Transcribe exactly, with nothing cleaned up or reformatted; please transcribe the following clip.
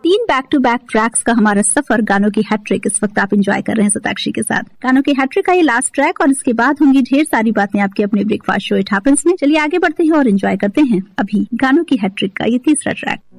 तीन back to back tracks का हमारा सफर गानों की हैट्रिक इस वक्त आप एंजॉय कर रहे हैं सताक्षी के साथ। गानों की हैट्रिक का ये लास्ट ट्रैक और इसके बाद होंगी ढेर सारी बातें आपके अपने ब्रेकफास्ट शो इट हैपेंस में। चलिए आगे बढ़ते हैं और एंजॉय करते हैं अभी गानों की हैट्रिक का ये तीसरा ट्रैक।